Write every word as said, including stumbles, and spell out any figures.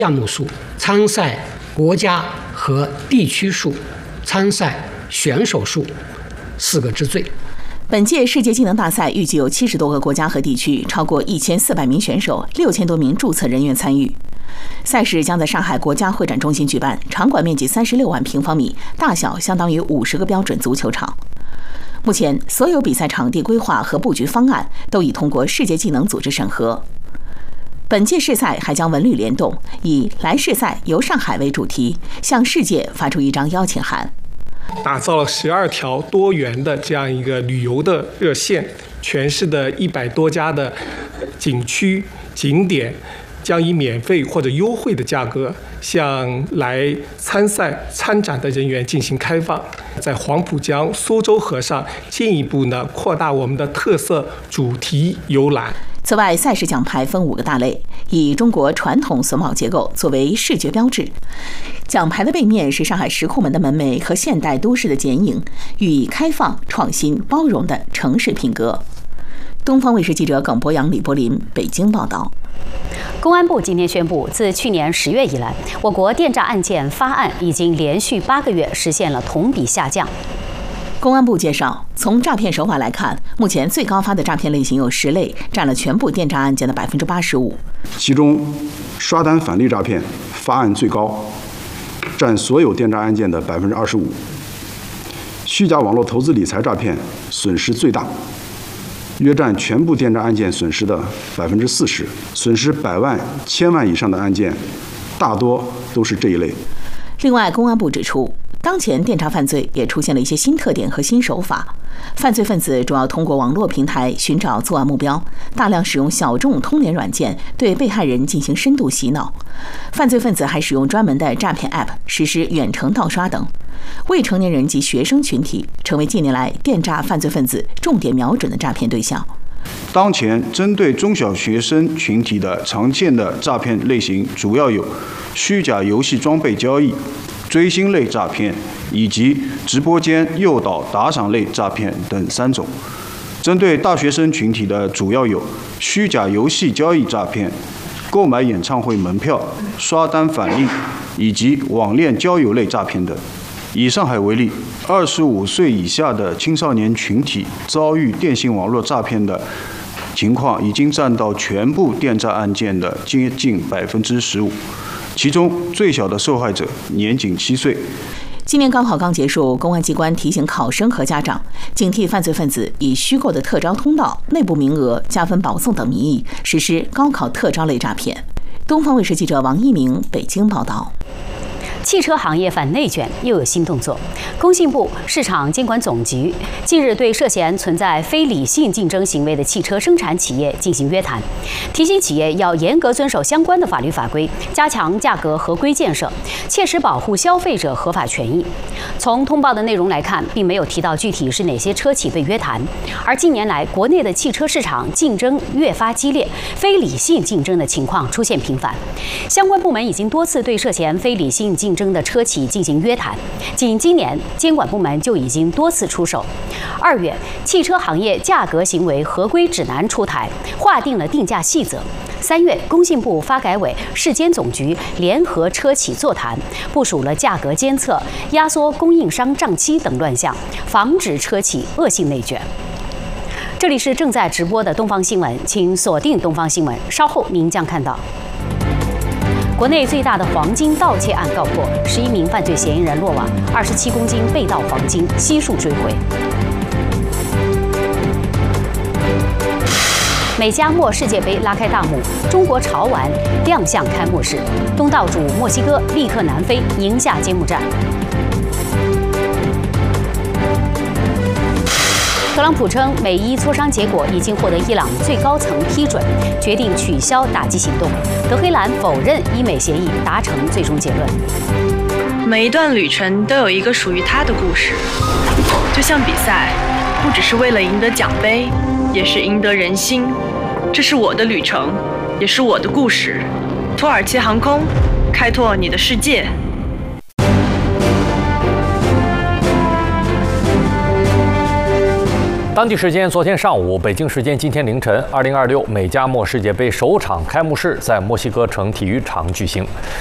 项目数、参赛国家和地区数、参赛选手数四个之最。 本届世界技能大赛预计有七十多个国家和地区，超过一千四百名选手，六千多名注册人员参与。赛事将在上海国家会展中心举办，场馆面积三十六万平方米，大小相当于五十个标准足球场。目前，所有比赛场地规划和布局方案都已通过世界技能组织审核。本届世赛还将文旅联动，以“来世赛游上海”为主题，向世界发出一张邀请函。 打造了十二条多元的这样一个旅游的热线，全市的一百多家的景区景点将以免费或者优惠的价格向来参赛参展的人员进行开放。在黄浦江、苏州河上进一步呢扩大我们的特色主题游览。 此外，赛事奖牌分五个大类，以中国传统榫卯结构作为视觉标志。奖牌的背面是上海石库门的门楣和现代都市的剪影，寓意开放、创新、包容的城市品格。东方卫视记者耿博洋、李柏林北京报道。 公安部今天宣布，自去年十月以来，我国电诈案件发案已经连续八个月实现了同比下降。 公安部介绍，从诈骗手法来看，目前最高发的诈骗类型有十类，占了全部电诈案件的百分之八十五。 其中，刷单返利诈骗发案最高，占所有电诈案件的百分之二十五。虚假网络投资理财诈骗损失最大，约占全部电诈案件损失的百分之四十。损失百万、千万以上的案件，大多都是这一类。 另外，公安部指出，当前电诈犯罪也出现了一些新特点和新手法，犯罪分子主要通过网络平台寻找作案目标，大量使用小众通联软件对被害人进行深度洗脑。犯罪分子还使用专门的诈骗 App 实施远程盗刷等。未成年人及学生群体成为近年来电诈犯罪分子重点瞄准的诈骗对象。 当前针对中小学生群体的常见的诈骗类型主要有虚假游戏装备交易、追星类诈骗以及直播间诱导打赏类诈骗等三种。针对大学生群体的主要有虚假游戏交易诈骗、购买演唱会门票、刷单返利以及网恋交友类诈骗等。以上海为例，二十五岁以下的青少年群体遭遇电信网络诈骗的情况已经占到全部电诈案件的接近百分之十五，其中最小的受害者年仅七岁。 今年高考刚结束，公安机关提醒考生和家长，警惕犯罪分子以虚构的特招通道、内部名额、加分保送等名义实施高考特招类诈骗。东方卫视记者王一鸣北京报道。 汽车行业反内卷又有新动作。工信部市场监管总局近日对涉嫌存在非理性竞争行为的汽车生产企业进行约谈，提醒企业要严格遵守相关的法律法规，加强价格合规建设，切实保护消费者合法权益。从通报的内容来看，并没有提到具体是哪些车企被约谈。而近年来，国内的汽车市场竞争越发激烈，非理性竞争的情况出现频繁。相关部门已经多次对涉嫌非理性竞争的车企进行约谈，仅今年监管部门就已经多次出手。二月，汽车行业价格行为合规指南出台，划定了定价细则。三月，工信部、发改委、市监总局联合车企座谈，部署了价格监测、压缩供应商账期等乱象，防止车企恶性内卷。这里是正在直播的东方新闻，请锁定东方新闻，稍后您将看到。国内最大的黄金盗窃案告破，十一名犯罪嫌疑人落网，二十七公斤被盗黄金悉数追回。美加墨世界杯拉开大幕，中国潮玩亮相开幕式，东道主墨西哥力克南非，赢下揭幕战。特朗普称，美伊磋商结果已经获得伊朗最高层批准，决定取消打击行动。德黑兰否认伊美协议达成最终结论。 每一段旅程都有一个属于它的故事，就像比赛，不只是为了赢得奖杯，也是赢得人心。这是我的旅程，也是我的故事。土耳其航空，开拓你的世界。 当地时间昨天上午，北京时间今天凌晨，二零二六美加墨世界杯首场开幕式在墨西哥城体育场举行。